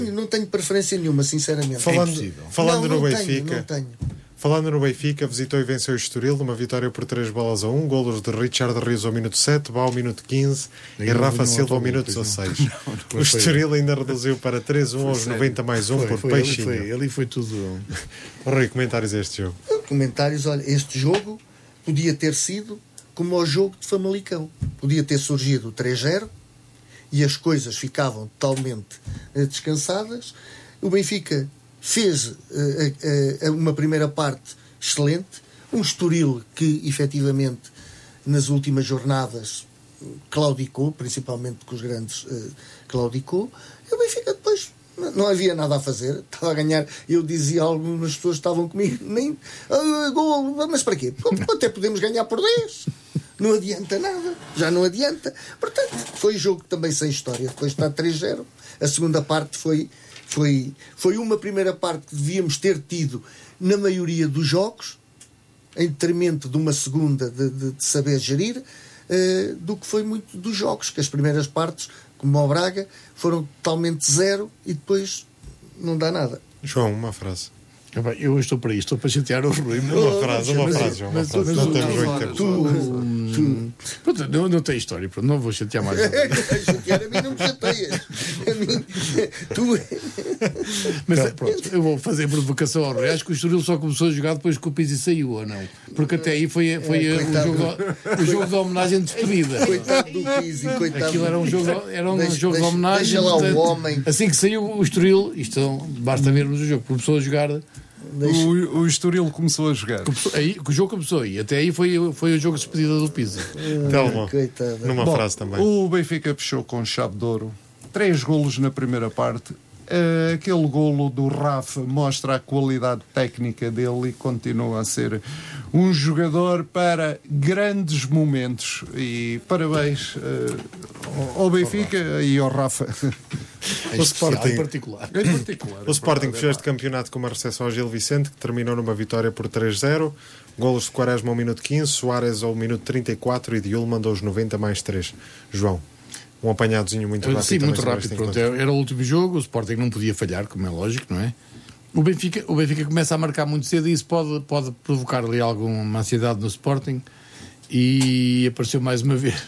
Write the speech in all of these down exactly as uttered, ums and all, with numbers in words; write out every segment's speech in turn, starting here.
Não tenho preferência nenhuma, sinceramente. Falando, é falando não, no não Benfica, tenho, não tenho. falando no Benfica, visitou e venceu o Estoril numa vitória por três bolas a um, golos de Richard Rios ao minuto sete, Bá ao minuto quinze e, e Rafa Silva ao minuto dezasseis. Não, não, o Estoril ainda reduziu para três a um aos noventa mais um foi, por foi, Peixinho. Ali foi, ali foi tudo. Rui, comentários a este jogo? Comentários, olha, este jogo podia ter sido como o jogo de Famalicão. Podia ter surgido três zero e as coisas ficavam totalmente uh, descansadas. O Benfica fez uh, uh, uh, uma primeira parte excelente, um Estoril que efetivamente nas últimas jornadas claudicou, principalmente com os grandes uh, claudicou, e o Benfica depois não havia nada a fazer, estava a ganhar. Eu dizia, algumas pessoas estavam comigo, nem uh, gol, mas para quê? Até podemos ganhar por dez. Não adianta nada, já não adianta. Portanto, foi jogo também sem história. Depois está três zero. A segunda parte foi, foi, foi uma primeira parte que devíamos ter tido na maioria dos jogos, em detrimento de uma segunda de, de, de saber gerir, uh, do que foi muito dos jogos, que as primeiras partes, como o Braga, foram totalmente zero e depois não dá nada. João, uma frase. Eu estou para isto, estou para chatear o Rui. Uma frase, uma frase, João. Uma frase. Não temos muito tempo. Tu, pronto, não, não tem história, pronto, não vou chatear mais. Chatear a mim não me chateias. A mim, tu. Mas tá, pronto, eu vou fazer provocação ao Rui. Acho que o Estoril só começou a jogar depois que o Pizzi saiu, ou não? Porque até aí foi, foi é, o, jogo, o jogo de homenagem de despedida. Coitado do Pizzi, coitado. Aquilo era um jogo, era um deixa, jogo deixa, de homenagem. Deixa lá o homem. Assim que saiu o Estoril, isto basta vermos o jogo, começou a jogar. O, o Estoril começou a jogar. Começou, aí, o jogo começou aí. Até aí foi, foi o jogo de despedida do Pizzi. Telmo, numa Bom, frase também. O Benfica fechou com chave de ouro. Três golos na primeira parte. Uh, aquele golo do Rafa mostra a qualidade técnica dele e continua a ser um jogador para grandes momentos. E parabéns uh, ao Benfica e ao Rafa. O Sporting em particular. Em particular o Sporting fez este campeonato com uma recepção ao Gil Vicente, que terminou numa vitória por três zero. Golos de Quaresma ao minuto quinze, Soares ao minuto trinta e quatro e Diul mandou os noventa mais três. João, um apanhadozinho muito rápido. Sim, muito rápido. Pronto, era o último jogo, o Sporting não podia falhar, como é lógico, não é? O Benfica, o Benfica começa a marcar muito cedo e isso pode, pode provocar ali alguma ansiedade no Sporting e apareceu mais uma vez.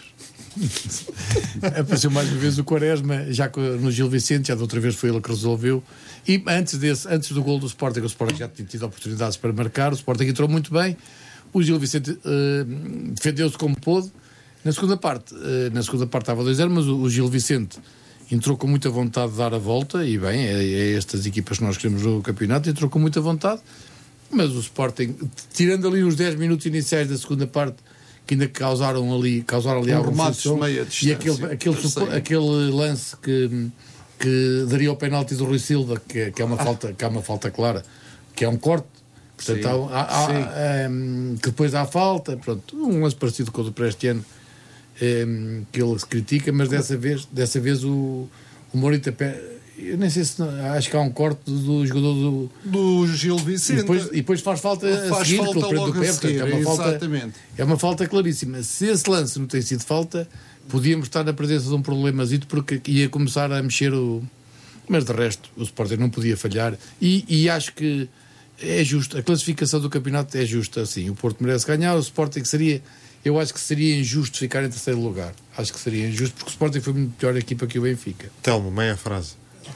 apareceu mais uma vez o Quaresma, já no Gil Vicente, já da outra vez foi ele que resolveu. E antes, desse, antes do gol do Sporting, o Sporting já tinha tido oportunidades para marcar, o Sporting entrou muito bem, o Gil Vicente uh, defendeu-se como pôde. Na segunda parte, na segunda parte estava dois zero, mas o Gil Vicente entrou com muita vontade de dar a volta, e bem, é, é estas equipas que nós queremos no campeonato, entrou com muita vontade, mas o Sporting, tirando ali os dez minutos iniciais da segunda parte, que ainda causaram ali, causaram ali um alguma frustração, e aquele, aquele, aquele lance que, que daria o penalti do Rui Silva, que, que, é uma ah. falta, que é uma falta clara, que é um corte. Portanto, há, há, há, um, que depois há a falta, pronto, um lance parecido com o do Prestiano, um, que ele se critica, mas dessa vez, dessa vez o, o Morita, eu nem sei se acho que há um corte do, do jogador do, do Gil Vicente e depois, e depois faz falta faz a seguir, falta logo do pé, a seguir, é uma falta, exatamente. É uma falta claríssima. Se esse lance não tem sido falta, podíamos estar na presença de um problemazito, porque ia começar a mexer o... Mas de resto, o Sporting não podia falhar e, e acho que é justo, a classificação do campeonato é justa, assim, o Porto merece ganhar, o Sporting seria, eu acho que seria injusto ficar em terceiro lugar, acho que seria injusto, porque o Sporting foi muito pior equipa que o Benfica. Telmo, meia frase.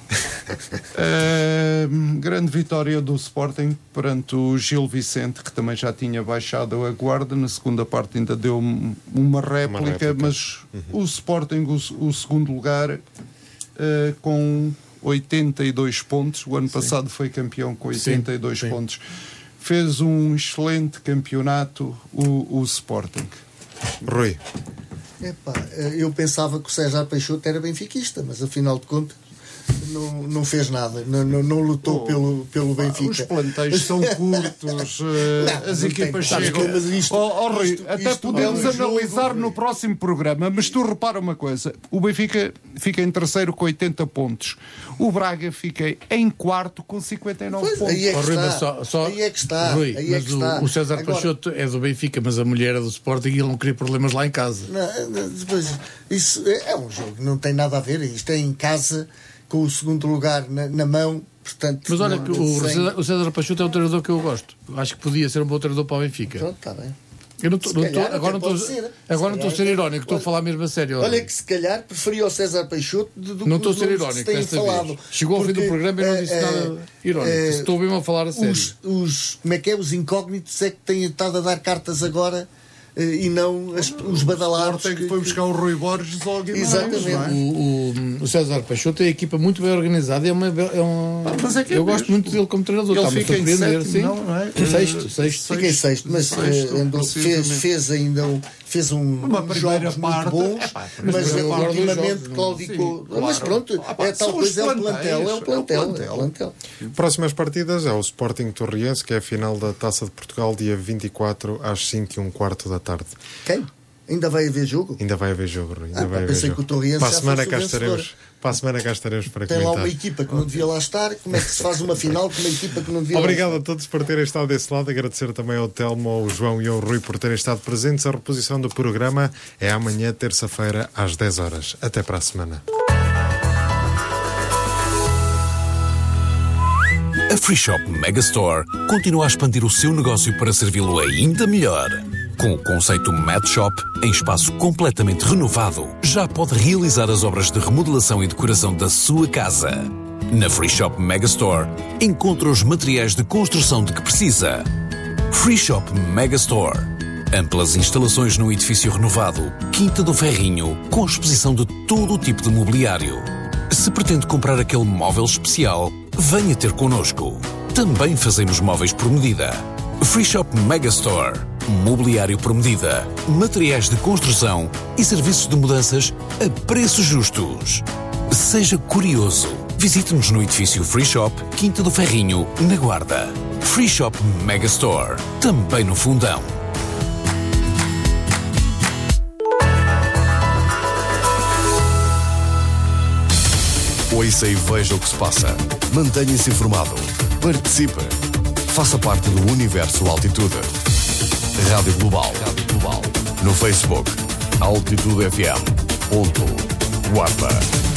uh, grande vitória do Sporting perante o Gil Vicente, que também já tinha baixado a guarda, na segunda parte ainda deu uma réplica, uma réplica. Mas uhum. o Sporting, o, o segundo lugar, uh, com oitenta e dois pontos, o ano sim. passado foi campeão com oitenta e dois sim, sim. pontos, fez um excelente campeonato o, o Sporting. Rui. Epá, eu pensava que o César Peixoto era benfiquista, mas afinal de contas não, não fez nada, não, não, não lutou oh, pelo, pelo Benfica. Os planteios são curtos, não, as não equipas chegam. Isto, oh, oh, Rui, isto, até isto podemos é um analisar jogo, no próximo programa, mas tu repara uma coisa: o Benfica fica em terceiro com oitenta pontos, o Braga fica em quarto com cinquenta e nove pois, pontos. Aí é que oh, Rui, está. Só, só, aí é que está. Rui, aí mas é que o, está. o César Agora, Peixoto é do Benfica, mas a mulher é do Sporting e ele não queria problemas lá em casa. Não, depois, isso é um jogo, não tem nada a ver. Isto é em casa com o segundo lugar na, na mão. Portanto, mas olha não, que não o, sei. César, o César Peixoto é um treinador que eu gosto. Acho que podia ser um bom treinador para o Benfica. Pronto, está bem. Eu não tô, não tô, agora não estou agora não estou a ser irónico, estou a falar mesmo a sério. Olha que se calhar preferia o César Peixoto do que não estou a ser os irónico que desta falado. vez. Chegou ao fim do programa e não disse é, nada irónico. É, estou mesmo a falar a sério. Os, os, como é que é? Os incógnitos é que têm estado a dar cartas agora e não as, os badalados. O que foi buscar o Rui Borges ao Guimarães. Exatamente. É? O, o, o César Peixoto tem a equipa muito bem organizada. É uma, é um, mas é que é eu mesmo. gosto muito dele como treinador. Ele fica em sétimo, sim. não, não é? Sexto, sexto. Fiquei sexto, mas sexto, uh, andou, fez, fez ainda um, fez um, uma uns primeira jogos parte, muito bons, epá, mas, mas ultimamente jogos, claudicou. sim, claro. Mas pronto, Ah, pá, é tal são coisa, é os o plantel, é o plantel. plantéis, é o É o plantel. Próximas partidas é o Sporting Torriense, que é a final da Taça de Portugal, dia vinte e quatro às cinco e um quarto da tarde. Quem? Ainda vai haver jogo? Ainda vai haver jogo, Rui. Ainda Ah, vai haver pensei jogo. que o Torriense para a já semana fosse o cá vencedor. estaremos, para a semana cá estaremos para Tem lá comentar. uma equipa que não devia lá estar. Como é que se faz uma final com uma equipa que não devia Obrigado lá a todos por terem estado desse lado. Agradecer também ao Telmo, ao João e ao Rui por terem estado presentes. A reposição do programa é amanhã, terça-feira, às dez horas. Até para a semana. A Free Shop Megastore continua a expandir o seu negócio para servi-lo ainda melhor. Com o conceito Mad Shop, em espaço completamente renovado, já pode realizar as obras de remodelação e decoração da sua casa. Na Free Shop Megastore, encontra os materiais de construção de que precisa. Free Shop Megastore. Amplas instalações num edifício renovado, Quinta do Ferrinho, com exposição de todo o tipo de mobiliário. Se pretende comprar aquele móvel especial, venha ter connosco. Também fazemos móveis por medida. Free Shop Megastore. Mobiliário por medida, materiais de construção e serviços de mudanças a preços justos. Seja curioso. Visite-nos no edifício Free Shop, Quinta do Ferrinho, na Guarda. Free Shop Megastore. Também no Fundão. Ouça e veja o que se passa. Mantenha-se informado. Participe. Faça parte do Universo Altitude. Rádio Global. Rádio Global. No Facebook, Altitude F M. Ponto. Guarda.